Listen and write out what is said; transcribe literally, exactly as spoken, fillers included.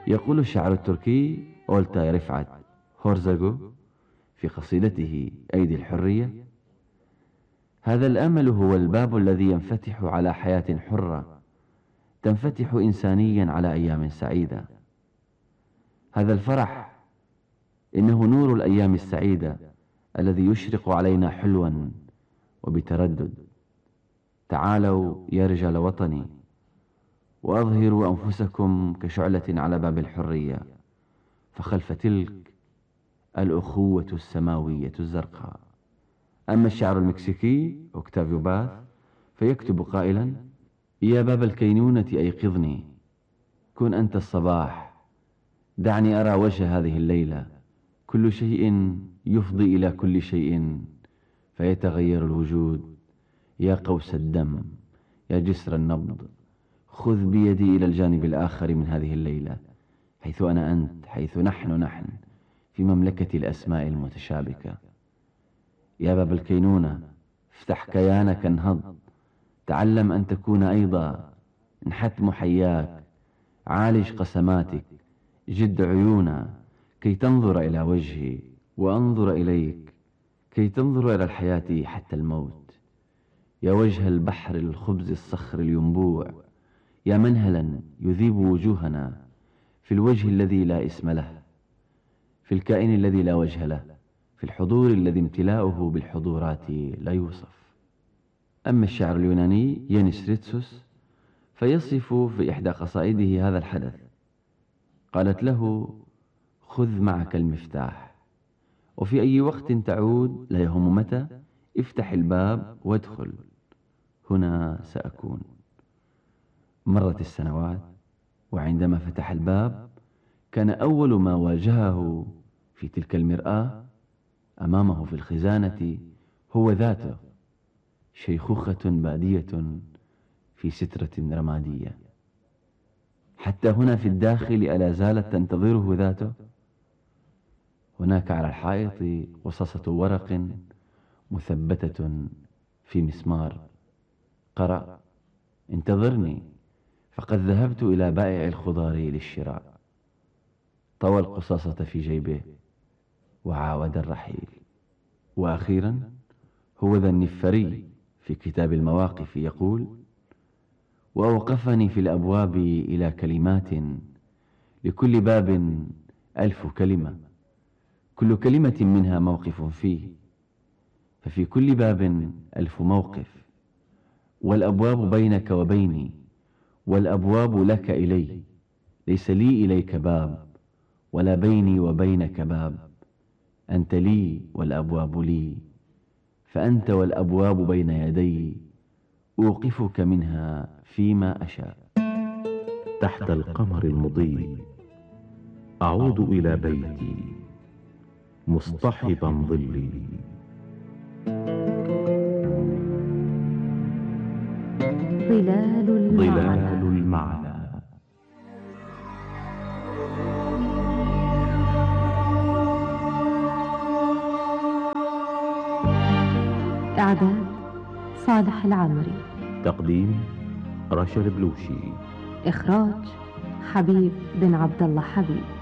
يقول الشاعر التركي أولتاي رفعت هورزاغو في قصيدته أيدي الحرية: هذا الأمل هو الباب الذي ينفتح على حياة حرة تنفتح إنسانيا على أيام سعيدة. هذا الفرح إنه نور الأيام السعيدة الذي يشرق علينا حلوا وبتردد. تعالوا يا رجال وطني وأظهروا أنفسكم كشعلة على باب الحرية، فخلف تلك الأخوة السماوية الزرقاء. أما الشاعر المكسيكي أوكتافيو باث فيكتب قائلا: يا باب الكينونة أيقظني، كن أنت الصباح، دعني أرى وجه هذه الليلة، كل شيء يفضي إلى كل شيء فيتغير الوجود. يا قوس الدم، يا جسر النبض، خذ بيدي إلى الجانب الآخر من هذه الليلة، حيث أنا أنت، حيث نحن نحن في مملكة الأسماء المتشابكة. يا باب الكينونة، افتح كيانك، انهض، تعلم أن تكون أيضا، انحت محياك، عالج قسماتك، جد عيونا كي تنظر إلى وجهي وأنظر إليك، كي تنظر إلى الحياة حتى الموت. يا وجه البحر الخبز الصخر الينبوع، يا منهلا يذيب وجوهنا في الوجه الذي لا اسم له، في الكائن الذي لا وجه له، في الحضور الذي امتلاؤه بالحضورات لا يوصف. أما الشاعر اليوناني يانيس ريتسوس فيصف في إحدى قصائده هذا الحدث. قالت له: خذ معك المفتاح، وفي أي وقت تعود لا يهم متى، افتح الباب وادخل، هنا سأكون. مرت السنوات، وعندما فتح الباب كان أول ما واجهه في تلك المرآة أمامه في الخزانة هو ذاته، شيخوخة بادية في سترة رمادية. حتى هنا في الداخل ألا زالت تنتظره ذاته. هناك على الحائط قصاصة ورق مثبتة في مسمار. قرأ: انتظرني، فقد ذهبت إلى بائع الخضار للشراء. طوى القصاصة في جيبه وعاود الرحيل. وأخيرا هو ذا النفري في كتاب المواقف يقول: وأوقفني في الأبواب إلى كلمات، لكل باب ألف كلمة، كل كلمة منها موقف فيه، ففي كل باب ألف موقف، والأبواب بينك وبيني، والأبواب لك إلي، ليس لي إليك باب، ولا بيني وبينك باب، أنت لي والأبواب لي، فأنت والأبواب بين يدي، أوقفك منها فيما أشاء. تحت القمر المضيء أعود إلى بيتي مصطحبا ظلي. ظلال المعنى, ظلال المعنى. إعداد صالح العامري، تقديم رشا البلوشي، إخراج حبيب بن عبد الله حبيب.